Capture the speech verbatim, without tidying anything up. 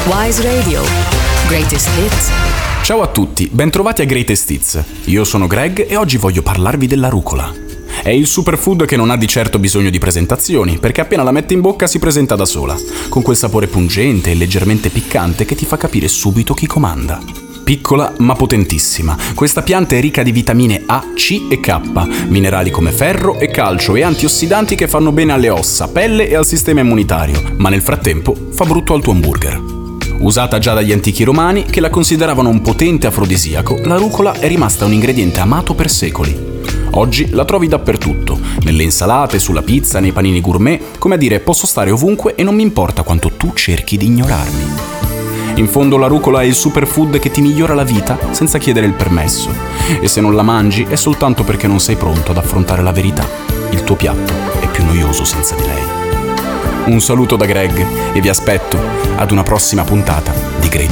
Wise Radio. Greatest Hits. Ciao a tutti, bentrovati a Greatest Hits. Io sono Greg e oggi voglio parlarvi della rucola. È il superfood che non ha di certo bisogno di presentazioni, perché appena la metti in bocca si presenta da sola, con quel sapore pungente e leggermente piccante che ti fa capire subito chi comanda. Piccola ma potentissima, questa pianta è ricca di vitamine A, C e K, minerali come ferro e calcio e antiossidanti che fanno bene alle ossa, pelle e al sistema immunitario, ma nel frattempo fa brutto al tuo hamburger. Usata già dagli antichi romani, che la consideravano un potente afrodisiaco, la rucola è rimasta un ingrediente amato per secoli. Oggi la trovi dappertutto, nelle insalate, sulla pizza, nei panini gourmet, come a dire posso stare ovunque e non mi importa quanto tu cerchi di ignorarmi. In fondo la rucola è il superfood che ti migliora la vita senza chiedere il permesso. E se non la mangi è soltanto perché non sei pronto ad affrontare la verità. Il tuo piatto è più noioso senza di lei. Un saluto da Greg e vi aspetto ad una prossima puntata di Great